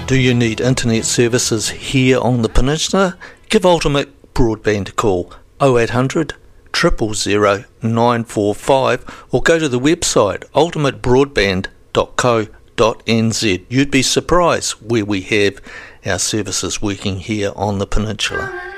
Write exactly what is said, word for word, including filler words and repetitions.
Do you need internet services here on the peninsula? Give Ultimate Broadband a call, oh eight hundred, zero zero zero, nine four five, or go to the website ultimate broadband dot co dot n z. You'd be surprised where we have our services working here on the peninsula.